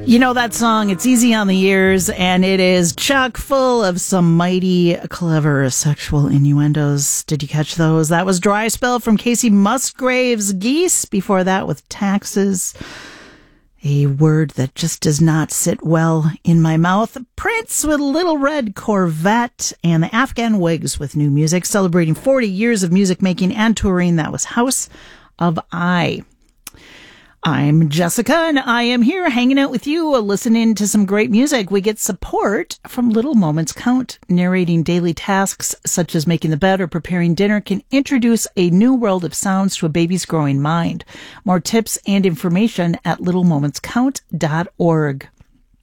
You know that song, it's easy on the ears, and it is chock full of some mighty clever sexual innuendos. Did you catch those? That was Dry Spell from Casey Musgraves' Geese. Before that with Taxes, a word that just does not sit well in my mouth. Prince with Little Red Corvette, and the Afghan Wigs with new music, celebrating 40 years of music making and touring. That was House of I. I'm Jessica, and I am here hanging out with you, listening to some great music. We get support from Little Moments Count. Narrating daily tasks such as making the bed or preparing dinner can introduce a new world of sounds to a baby's growing mind. More tips and information at littlemomentscount.org.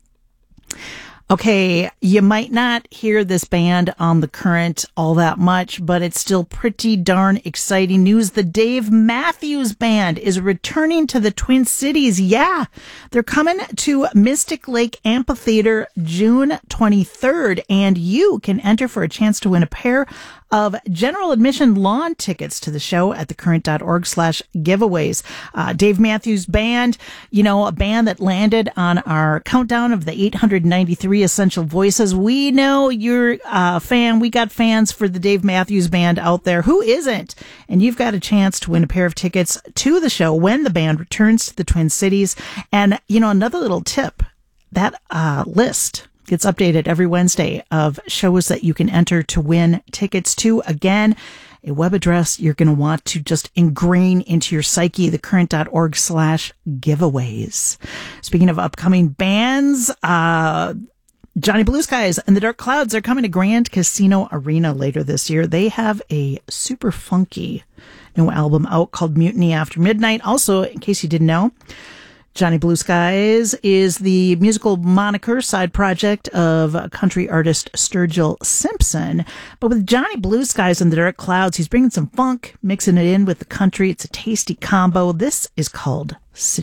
Okay, you might not hear this band on The Current all that much, but it's still pretty darn exciting news. The Dave Matthews Band is returning to the Twin Cities. Yeah, they're coming to Mystic Lake Amphitheater June 23rd, and you can enter for a chance to win a pair of general admission lawn tickets to the show at thecurrent.org/giveaways. Dave Matthews Band, you know, a band that landed on our countdown of the 893 Essential Voices. We know you're a fan. We got fans for the Dave Matthews Band out there. Who isn't? And you've got a chance to win a pair of tickets to the show when the band returns to the Twin Cities. And, you know, another little tip, that list gets updated every Wednesday of shows that you can enter to win tickets to. Again, a web address you're going to want to just ingrain into your psyche, thecurrent.org/giveaways. Speaking of upcoming bands, Johnny Blue Skies and the Dark Clouds are coming to Grand Casino Arena later this year. They have a super funky new album out called Mutiny After Midnight. Also, in case you didn't know, Johnny Blue Skies is the musical moniker side project of country artist Sturgill Simpson. But with Johnny Blue Skies and the Dark Clouds, he's bringing some funk, mixing it in with the country. It's a tasty combo. This is called